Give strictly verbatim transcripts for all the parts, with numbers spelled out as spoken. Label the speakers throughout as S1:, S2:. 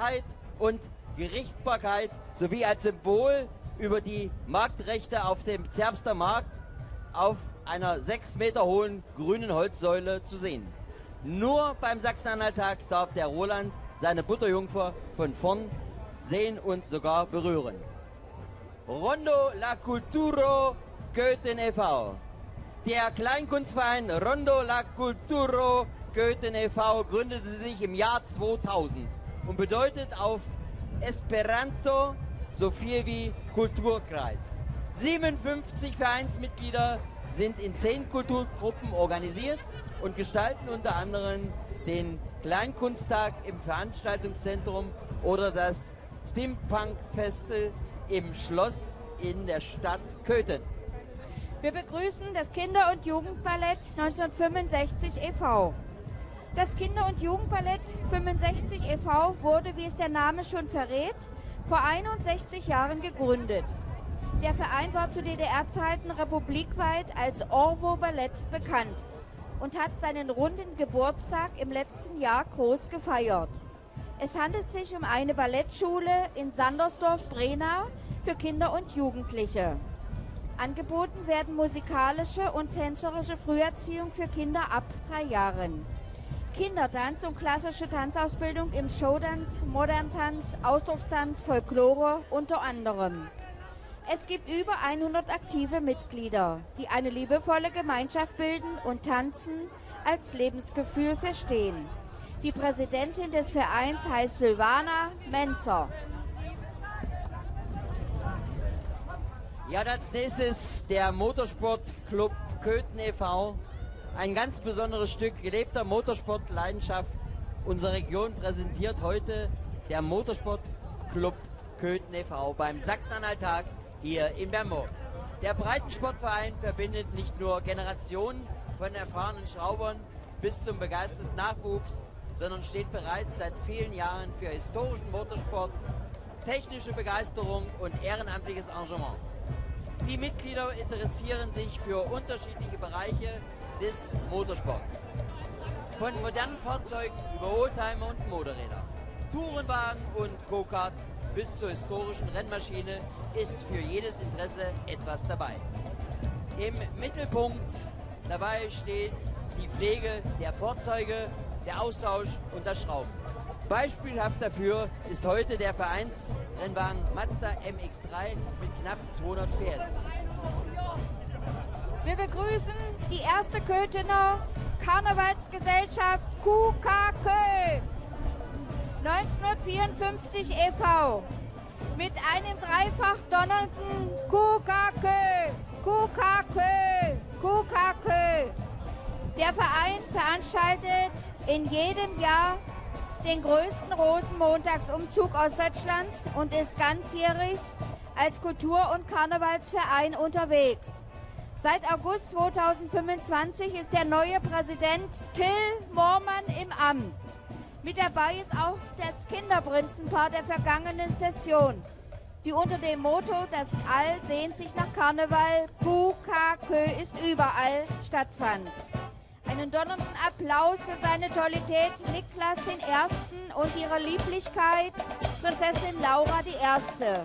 S1: Freiheit und Gerichtsbarkeit sowie als Symbol über die Marktrechte auf dem Zerbster Markt auf einer sechs Meter hohen grünen Holzsäule zu sehen. Nur beim Sachsen-Anhalt-Tag darf der Roland seine Butterjungfer von vorn sehen und sogar berühren. Rondo La Culturo Köthen e V Der Kleinkunstverein Rondo La Culturo Köthen e V gründete sich im Jahr zweitausend und bedeutet auf Esperanto so viel wie Kulturkreis. siebenundfünfzig Vereinsmitglieder sind in zehn Kulturgruppen organisiert und gestalten unter anderem den Kleinkunsttag im Veranstaltungszentrum oder das Steampunk-Feste im Schloss in der Stadt Köthen.
S2: Wir begrüßen das Kinder- und Jugendballett neunzehnhundertfünfundsechzig e V Das Kinder- und Jugendballett fünfundsechzig e V wurde, wie es der Name schon verrät, vor einundsechzig Jahren gegründet. Der Verein war zu D D R-Zeiten republikweit als Orwo Ballett bekannt und hat seinen runden Geburtstag im letzten Jahr groß gefeiert. Es handelt sich um eine Ballettschule in Sandersdorf-Brenau für Kinder und Jugendliche. Angeboten werden musikalische und tänzerische Früherziehung für Kinder ab drei Jahren. Kindertanz und klassische Tanzausbildung im Showdance, Moderntanz, Ausdruckstanz, Folklore unter anderem. Es gibt über hundert aktive Mitglieder, die eine liebevolle Gemeinschaft bilden und Tanzen als Lebensgefühl verstehen. Die Präsidentin des Vereins heißt Silvana Menzer.
S1: Ja, als nächstes der Motorsportclub Köthen e V Ein ganz besonderes Stück gelebter Motorsportleidenschaft unserer Region präsentiert heute der Motorsportclub Köthen e V beim Sachsen-Anhalt-Tag hier in Bernburg. Der Breitensportverein verbindet nicht nur Generationen von erfahrenen Schraubern bis zum begeisterten Nachwuchs, sondern steht bereits seit vielen Jahren für historischen Motorsport, technische Begeisterung und ehrenamtliches Engagement. Die Mitglieder interessieren sich für unterschiedliche Bereiche des Motorsports. Von modernen Fahrzeugen über Oldtimer und Motorräder, Tourenwagen und Go-Karts bis zur historischen Rennmaschine ist für jedes Interesse etwas dabei. Im Mittelpunkt dabei steht die Pflege der Fahrzeuge, der Austausch und das Schrauben. Beispielhaft dafür ist heute der Vereinsrennwagen Mazda M X drei mit knapp zweihundert P S.
S2: Wir begrüßen die erste Köthener Karnevalsgesellschaft Q K Kö neunzehnhundertvierundfünfzig e V mit einem dreifach donnernden Q K Kö, Q K Kö, Q K Kö. Der Verein veranstaltet in jedem Jahr den größten Rosenmontagsumzug Ostdeutschlands und ist ganzjährig als Kultur- und Karnevalsverein unterwegs. Seit August zweitausendfünfundzwanzig ist der neue Präsident Till Moormann im Amt. Mit dabei ist auch das Kinderprinzenpaar der vergangenen Session, die unter dem Motto „Das All sehnt sich nach Karneval, Q K Kö ist überall" stattfand. Einen donnernden Applaus für seine Tollität Niklas den Ersten und ihre Lieblichkeit Prinzessin Laura die Erste.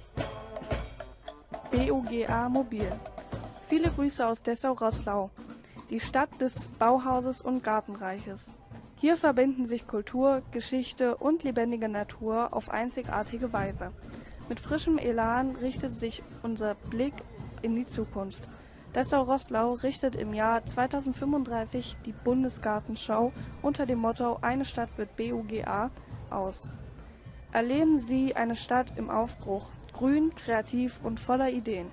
S3: B U G A Mobil. Viele Grüße aus Dessau-Roßlau, die Stadt des Bauhauses und Gartenreiches. Hier verbinden sich Kultur, Geschichte und lebendige Natur auf einzigartige Weise. Mit frischem Elan richtet sich unser Blick in die Zukunft. Dessau-Roßlau richtet im Jahr zweitausendfünfunddreißig die Bundesgartenschau unter dem Motto „Eine Stadt wird B U G A" aus. Erleben Sie eine Stadt im Aufbruch, grün, kreativ und voller Ideen.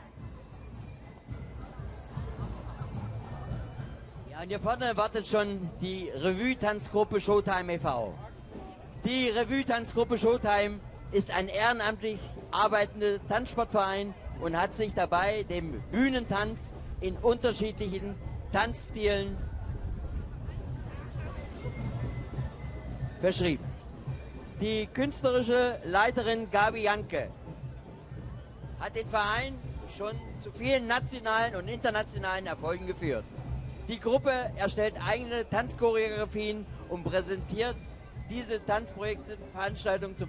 S1: Ja, und hier vorne wartet schon die Revue-Tanzgruppe Showtime e V Die Revue-Tanzgruppe Showtime ist ein ehrenamtlich arbeitender Tanzsportverein und hat sich dabei dem Bühnentanz in unterschiedlichen Tanzstilen verschrieben. Die künstlerische Leiterin Gabi Janke hat den Verein schon zu vielen nationalen und internationalen Erfolgen geführt. Die Gruppe erstellt eigene Tanzchoreografien und präsentiert diese Tanzprojekte Veranstaltungen zu